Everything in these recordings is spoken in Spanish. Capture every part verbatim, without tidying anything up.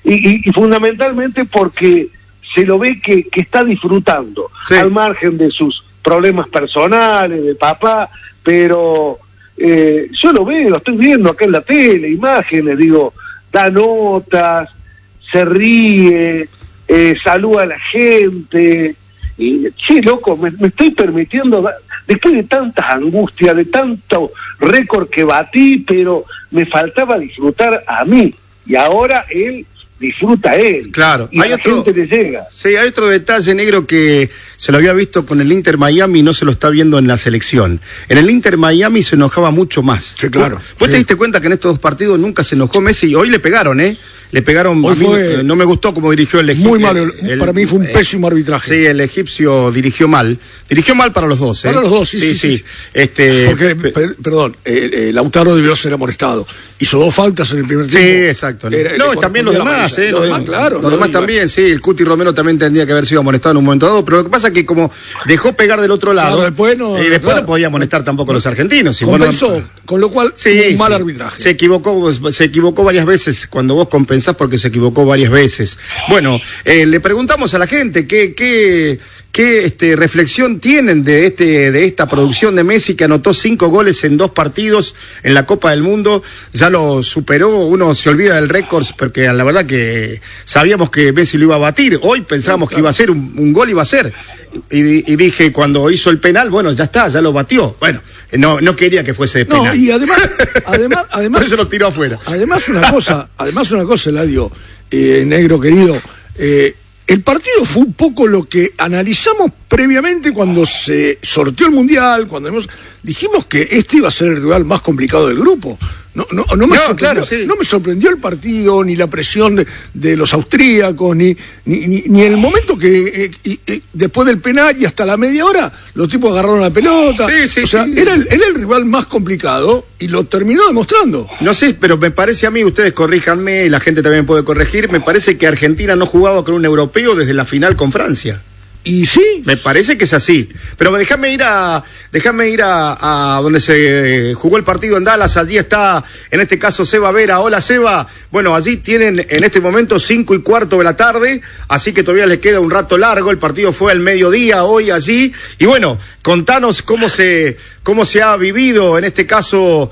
y, y, y fundamentalmente porque se lo ve que, que está disfrutando, sí, al margen de sus problemas personales, de papá, pero eh, yo lo veo, lo estoy viendo acá en la tele, imágenes, digo, da notas, se ríe, eh, saluda a la gente, y che, loco, me, me estoy permitiendo, después de tantas angustias, de tanto récord que batí, pero me faltaba disfrutar a mí, y ahora él disfruta él. Claro, y hay a la otro, gente le llega. Sí, hay otro detalle, negro, que se lo había visto con el Inter Miami y no se lo está viendo en la selección. En el Inter Miami se enojaba mucho más. Sí, claro. ¿Vos, vos sí. te diste cuenta que en estos dos partidos nunca se enojó Messi? Y hoy le pegaron, ¿eh? Le pegaron, Hoy a mí fue no, no me gustó cómo dirigió el egipcio. Muy mal, el, para mí fue un pésimo arbitraje. Sí, el egipcio dirigió mal. Dirigió mal para los dos, ¿eh? Para los dos, sí, sí. sí, sí, sí. Este, Porque, per, perdón, eh, eh, Lautaro debió ser amonestado. Hizo dos faltas en el primer tiempo. Sí, exacto. Era, no, también los demás, ¿eh? Los demás, claro. Los demás también, sí. El Cuti Romero también tendría que haber sido amonestado en un momento dado, pero lo que pasa es que como dejó pegar del otro lado, claro, después no, y después claro. no podía amonestar tampoco a los argentinos. Si Compensó, bueno, con lo cual sí, un mal sí. arbitraje. Se equivocó, se equivocó varias veces cuando vos compensás, porque se equivocó varias veces. Bueno, eh, le preguntamos a la gente qué, qué, qué este, reflexión tienen de este, de esta producción de Messi, que anotó cinco goles en dos partidos en la Copa del Mundo. Ya lo superó, uno se olvida del récord, porque la verdad que sabíamos que Messi lo iba a batir. Hoy pensábamos que iba a ser un, un gol, iba a ser. Y, y dije, cuando hizo el penal, bueno, ya está, ya lo batió. Bueno, no, no quería que fuese de penal. No, y además, además, además. Por eso lo tiró afuera. Además una cosa, además una cosa, Eladio, eh, negro querido, eh, el partido fue un poco lo que analizamos previamente cuando se sorteó el Mundial, cuando hemos, dijimos que este iba a ser el rival más complicado del grupo. No, no, no, me, no, sorprendió, claro, sí. no me sorprendió el partido, ni la presión de, de los austríacos, ni, ni, ni, ni el momento que eh, eh, después del penal y hasta la media hora, los tipos agarraron la pelota. Sí, sí, o sea, sí. Era, el, era el rival más complicado y lo terminó demostrando. No sé, pero me parece a mí, ustedes corríjanme, y la gente también puede corregir, me parece que Argentina no jugaba con un europeo desde la final con Francia. Y sí. Me parece que es así. Pero déjame ir a déjame ir a, a donde se jugó el partido en Dallas. Allí está, en este caso, Seba Vera. Hola, Seba. Bueno, allí tienen en este momento cinco y cuarto de la tarde, así que todavía les queda un rato largo. El partido fue al mediodía hoy allí. Y bueno, contanos cómo se cómo se ha vivido en este caso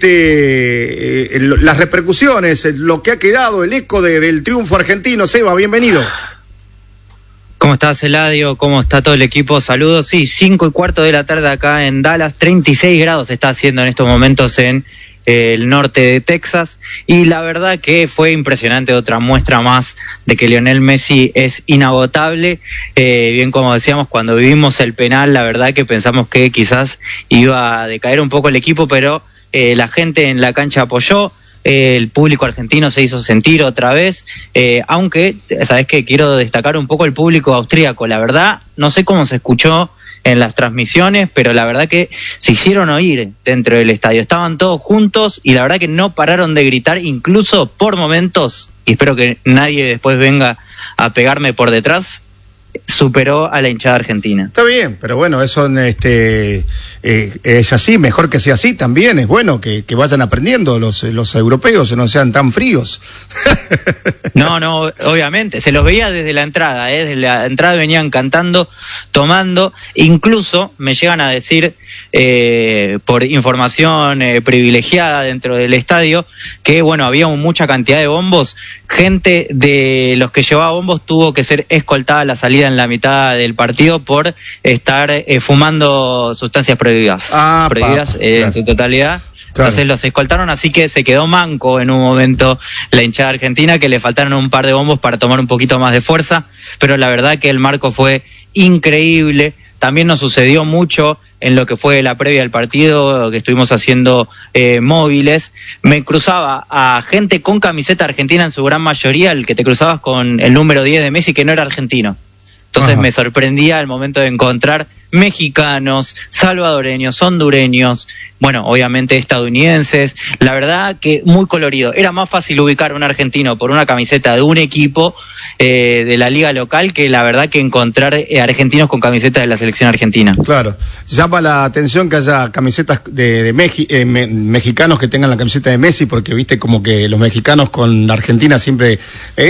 este eh, las repercusiones, lo que ha quedado, el eco de, del triunfo argentino. Seba, bienvenido. ¿Cómo estás, Eladio? ¿Cómo está todo el equipo? Saludos. Sí, cinco y cuarto de la tarde acá en Dallas, treinta y seis grados está haciendo en estos momentos en eh, el norte de Texas, y la verdad que fue impresionante, otra muestra más de que Lionel Messi es inagotable. Eh, bien, como decíamos, cuando vivimos el penal, la verdad que pensamos que quizás iba a decaer un poco el equipo, pero eh, la gente en la cancha apoyó. Eh, el público argentino se hizo sentir otra vez, eh, aunque, ¿sabes qué? Quiero destacar un poco el público austríaco. La verdad, no sé cómo se escuchó en las transmisiones, pero la verdad que se hicieron oír dentro del estadio. Estaban todos juntos y la verdad que no pararon de gritar, incluso por momentos, y espero que nadie después venga a pegarme por detrás, superó a la hinchada argentina. Está bien, pero bueno, eso este, eh, es así, mejor que sea así también, es bueno que, que vayan aprendiendo los, los europeos, no sean tan fríos. No, no, obviamente, se los veía desde la entrada, ¿eh? Desde la entrada venían cantando, tomando, incluso me llegan a decir, eh, por información eh, privilegiada dentro del estadio, que bueno, había mucha cantidad de bombos, gente de los que llevaba bombos tuvo que ser escoltada a la salida en la mitad del partido por estar eh, fumando sustancias prohibidas, ah, prohibidas eh, claro. En su totalidad. Claro. Entonces los escoltaron, así que se quedó manco en un momento la hinchada argentina, que le faltaron un par de bombos para tomar un poquito más de fuerza, pero la verdad que el marco fue increíble. También nos sucedió mucho en lo que fue la previa del partido, que estuvimos haciendo eh, móviles. Me cruzaba a gente con camiseta argentina en su gran mayoría, el que te cruzabas con el número diez de Messi, que no era argentino. Entonces Ajá. me sorprendía al momento de encontrar mexicanos, salvadoreños, hondureños, bueno, obviamente estadounidenses. La verdad que muy colorido. Era más fácil ubicar a un argentino por una camiseta de un equipo eh, de la liga local que la verdad que encontrar eh, argentinos con camisetas de la selección argentina. Claro, llama la atención que haya camisetas de, de Meji, eh, me, mexicanos que tengan la camiseta de Messi, porque viste como que los mexicanos con la Argentina siempre... Eh,